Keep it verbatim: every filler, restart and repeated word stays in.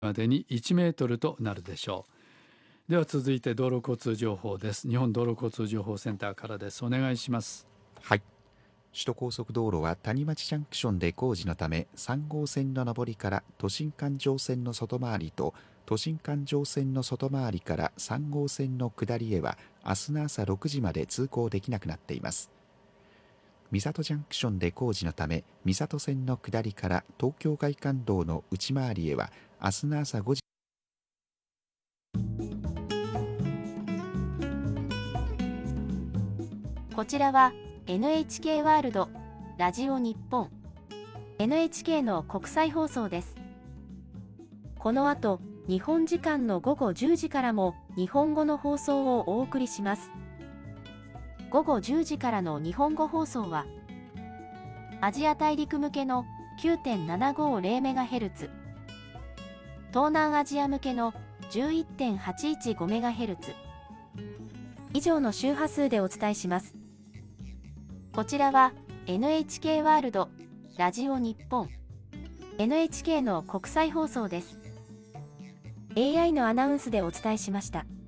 までにいちメートルとなるでしょう。では続いて道路交通情報です。日本道路交通情報センターからです。お願いします。 はい。首都高速道路は谷町ジャンクションで工事のためさん号線の上りから都心環状線の外回りと都心環状線の外回りからさん号線の下りへは明日の朝ろくじまで通行できなくなっています。三郷ジャンクションで工事のため三郷線の下りから東京外環道の内回りへは明日の朝ごじ。 こちらは エヌエイチケー ワールドラジオ日本 エヌエイチケー の国際放送です。この後、日本時間の午後じゅうじからも日本語の放送をお送りします。午後じゅうじからの日本語放送はアジア大陸向けの きゅうてんななごーぜろメガヘルツ、東南アジア向けの じゅういってんはちいちごメガヘルツ 以上の周波数でお伝えします。こちらは エヌエイチケー ワールドラジオ日本 エヌエイチケー の国際放送です。エーアイ のアナウンスでお伝えしました。